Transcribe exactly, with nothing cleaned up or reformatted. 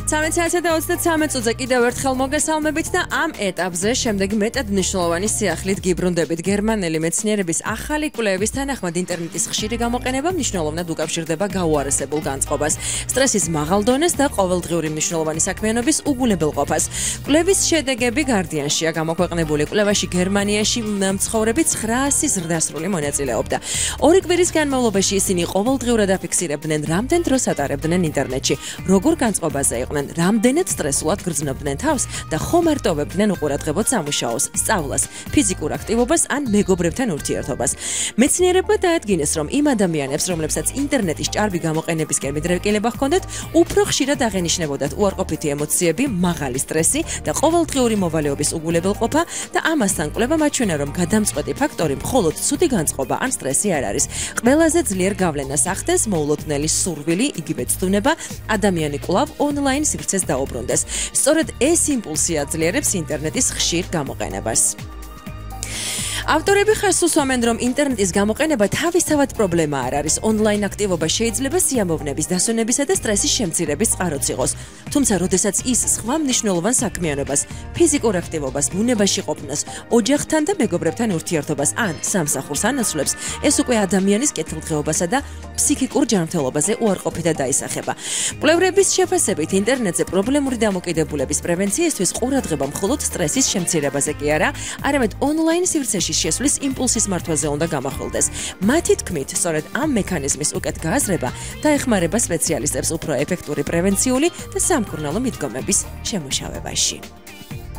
ცამეტ საათსა და ოცდათსამეტ წუთზე კიდევ ერთხელ მოგესალმებით და ამ ეტაპზე შემდეგი მეტად მნიშვნელოვანი სიახლით გიბრუნდებით. გერმანელი მეცნიერების ახალი კვლევის თანახმად ინტერნეტის ხშირი გამოყენება მნიშვნელოვნად უკავშირდება გაუარესებულ განწყობას, სტრესის მაღალ დონეს და ყოველდღიური მნიშვნელოვანი საქმიანობის უგულებელყოფას. კვლევის შედეგები Guardian-შია გამოქვეყნებული. კვლევაში გერმანიაში მცხოვრები ცხრაასი ზრდასრული მონაწილეობდა. ორი კვირის განმავლობაში ისინი ყოველდღიურად აფიქსირებდნენ, რამდენ დროს ატარებდნენ ინტერნეტში, როგორ განწყობაზე იყვნენ, რამდენად სტრესულად გრძნობდნენ თავს და ხომ არტოვებდნენ უყურადღებოდ სამუშაოს, სწავლას, ფიზიკურ აქტივობას ან მეგობრებთან ურთიერთობას. მეცნიერებმა დაადგინეს, რომ იმ ადამიანებს, რომლებსაც ინტერნეტის ჭარბი გამოყენებისკენ მიდრეკილება ჰქონდათ, უფრო ხშირად აღენიშნებოდათ უარყოფითი ემოციები, მაღალი სტრესი და ყოველდღიური მოვალეობის უგულებელყოფა და ამასთან კვლევა მაჩვენა, რომ გადამწყვეტი ფაქტორი მხოლოდ ცუდი განწყობა ან სტრესი არ არის. ყველაზე ძლიერ გავლენას ახდენს მოულოდნელი სურვილი, იგივე ცდუნება, ადამიანი კვლავ ონლაინ სივრცეს დაუბრუნდეს. სწორედ ეს იმპულსი აძლიერებს ინტერნეტის ხშირ გამოყენებას. ავტორები ხაზს უსვამენ, რომ ინტერნეტის გამოყენება თავისთავად პრობლემა არ არის. ონლაინ აქტივობა შეიძლება სიამოვნების, დასვენებისა და სტრესის შემცირების წყაროც იყოს. თუმცა, როდესაც ის სხვა მნიშვნელოვან საქმიანობას, ფიზიკურ აქტივობას, ბუნებაში ყოფნას, ოჯახთან და მეგობრებთან ურთიერთობას ან სამსახურს ანაცვლებს, ეს უკვე ადამიანის კეთილდღეობასა და ფსიქიკურ ჯანმრთელობაზე უარყოფითად დაისახება. კვლევრების შეფასებით, ინტერნეტზე პრობლემური დამოკიდებულების პრევენციისთვის ყურადღება მხოლოდ სტრესის შემცირებაზე კი არა, არამედ ონლაინ სივრცეში შესვლის იმპულსის მართვაზე უნდა გამახვილდეს. მათი თქმით, სწორედ ამ მექანიზმის უკეთ გააზრება დაეხმარება სპეციალისტებს უფრო ეფექტური პრევენციული და სამკურნალო მიდგომების შემუშავებაში.